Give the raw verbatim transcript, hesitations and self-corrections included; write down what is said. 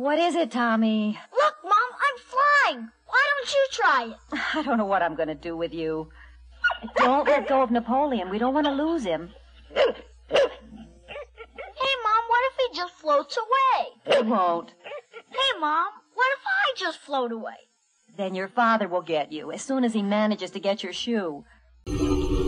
What is it, Tommy? Look, Mom, I'm flying. Why don't you try it? I don't know what I'm going to do with you. Don't let go of Napoleon. We don't want to lose him. Hey, Mom, what if he just floats away? He won't. Hey, Mom, what if I just float away? Then your father will get you as soon as he manages to get your shoe.